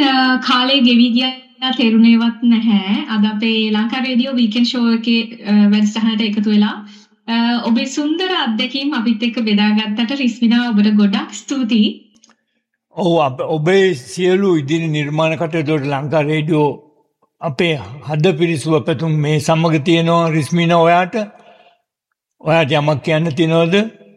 කාලේ ගෙවි ගියා තේරුණේවත් නැහැ. අද අපේ ලංකා රේඩියෝ වීකෙන්ඩ් ෂෝ එකේ වැඩසටහනට එකතු වෙලා ඔබේ සුන්දර අත්දැකීම් අපිත් එක්ක බෙදාගත්තට රිස්මිනා ඔබට ගොඩක් ස්තුතියි. ඔබේ සියලු ඉදිරි නිර්මාණ කටයුතු ලංකා රේඩියෝ අපේ හද පිරිසුව පැතුම් මේ සමග තියෙනවා. රිස්මිනා ඔයාට යමක් කියන්න තියෙනවද?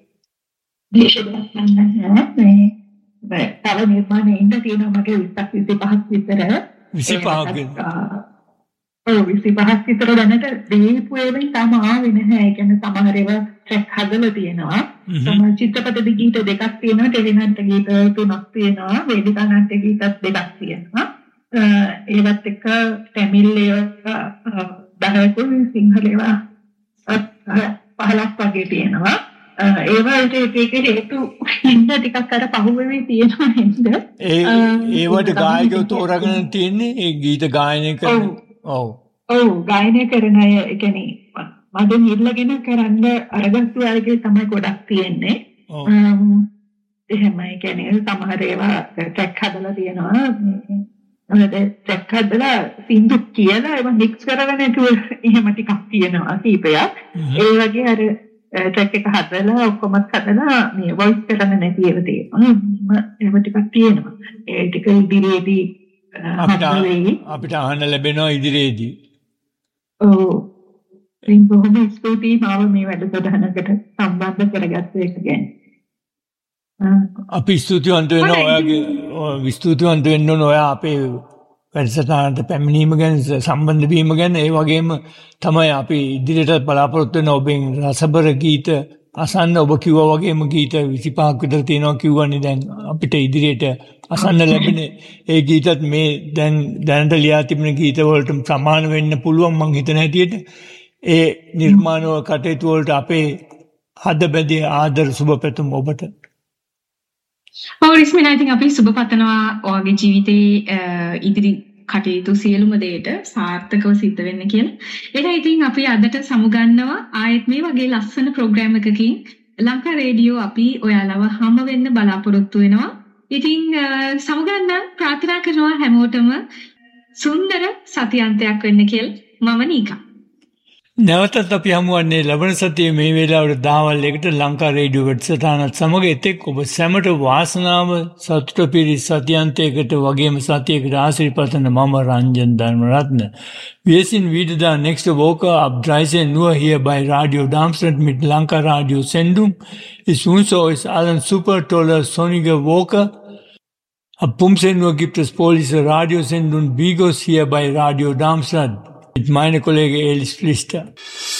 තව නිර්මාණය ඉන්න තියෙනවා මගේ 25ක් විතර. 25ක් 25ක් විතර දැනට දීපු ඒවා තාම ආවේ නැහැ. ඒ කියන්නේ සමහර ඒවා ට්‍රැක් හදලා තියෙනවා. සමහර චිත්‍රපට ගීත දෙකක් තියෙනවා, ටෙලිනාට්‍ය ගීත 3ක් තියෙනවා, වේදිකා නාට්‍ය ගීත 2ක් තියෙනවා. ඒවත් එක්ක තමිල් ඒවා 10කුයි සිංහල ඒවා 15ක් වගේ තියෙනවා. ඒවට එක හේතු හින්ද ටිකක් අර පහුවෙවි තියෙනවා නේද? ඒවට ගායකයෝ තෝරාගෙන තියෙන්නේ ඒ ගීත ගායනය කරන. ඔව් ගායනය කරන අය ඒ කියන්නේ මගෙන් ඉල්ලගෙන කරන්න අරගත්තු අයගේ තමයි ගොඩක් තියෙන්නේ. එහෙමයි කියන්නේ සමහර ඒවා ට්‍රැක් හදලා තියෙනවා. ට්‍රැක් හදලා සින්දු කියලා ඒවා මික්ස් කරගෙන එහෙම ටිකක් තියෙනවා කීපයක්. ඒ වගේ අර ට්‍රැක් එක හදලා ඔක්කොම හදලා මේ වොයිස් කරන්න නැති ඒවා තියෙනවා. ඒව ටිකක් තියෙනවා. ඒ ටික ඉදිරියේදී අපිට අහන්න ලැබෙනවා ඉදිරියේදී. ඔව්. බොහොම ස්තුතියි මාව මේ වැඩසටහනකට සම්බන්ධ කරගත්ත එක ගැන. අපි ස්තුතිවන්ත වෙනවා ඔයා අපේ වැඩසටහනට පැමිණීම ගැන සම්බන්ධ වීම ගැන. ඒ වගේම තමයි අපි ඉදිරියට බලාපොරොත්තු වෙන ඔබෙන් රසබර ගීත අසන්න. ඔබ කිව්වා වගේම ගීත 25ක් විතර තියෙනවා කිව්වනේ. දැන් අපිට ඉදිරියට අසන්න ලැබෙන ඒ ගීතත් මේ දැන් දැනට ලියා තිබෙන ගීත වලට සමාන වෙන්න පුළුවන් මං හිතන හැටියට. ඒ නිර්මාණ කටයුතු වලට අපේ හද බැදී ආදර සුබ පැතුම් ඔබට. රිස්මිනා ඉතින් අපි සුබ පතනවා ඔයාගේ ජීවිතේ ඉදිරි කටයුතු සියලුම දේට සාර්ථකව සිද්ධ වෙන්න කියලා. ඒක ඉතින් අපි අදට සමුගන්නවා ආයෙත් මේ වගේ ලස්සන ප්‍රෝග්‍රෑම් එකකින් ලංකා රේඩියෝ අපි ඔයාලව හම්බ වෙන්න බලාපොරොත්තු වෙනවා. ඉතින් සමුගන්න ප්‍රාර්ථනා කරනවා හැමෝටම සුන්දර සතියන්තයක් වෙන්න කියලා. මම නීකා. නැවතත් අපි හමුවන්නේ ලබන සතියේ මේ වේලාවට දහවල් 1ට ලංකා රේඩියෝ වැඩසටහනත් සමග එතෙක් ඔබ සැමට වාසනාව සතුට පිරි සතියන්තයකට වගේම සතියකට ආශිර්වාද මම Ranjan Dharmaratne. Wir sind wieder da nächste Woche ab 13 Uhr hier bei Radio Darmstadt mit Lanka Radio Sendung. Ich wünsche euch allen super tolle sonnige Woche. Ab 15 Uhr gibt es Police Radiosendung Bigos hier bei Radio Darmstadt. Mit meiner Kollegin Elis Pflichter.